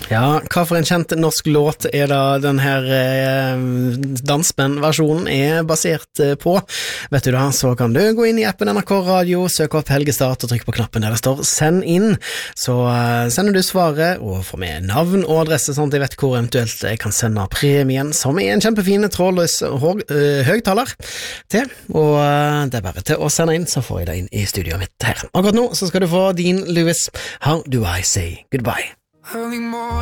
Ja, hva for en kjent norsk låt da den her dansbandversjonen basert på? Vet du da, så kan du gå inn i appen NRK Radio, søke opp Helgestart og trykke på knappen der det står «Send inn». Så sender du svaret og får med navn og adresse, sånn at jeg vet hvor eventuelt jeg kan sende premien, som en kjempefin trådløs høgtaler til. Og det bare til å sende inn, så får jeg det inn i studioet mitt her. Akkurat nå så skal du få Dean Lewis, How Do I Say Goodbye? Early morning